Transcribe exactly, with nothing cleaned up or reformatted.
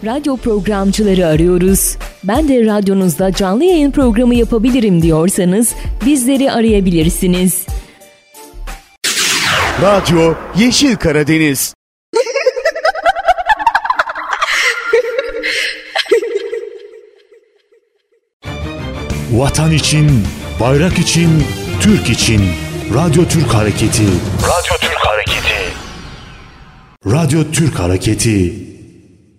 Radyo programcıları arıyoruz. Ben de radyonuzda canlı yayın programı yapabilirim diyorsanız bizleri arayabilirsiniz. Radyo Yeşil Karadeniz. Vatan için, bayrak için, Türk için. Radyo Türk Hareketi. Radyo Türk Hareketi. Radyo Türk Hareketi.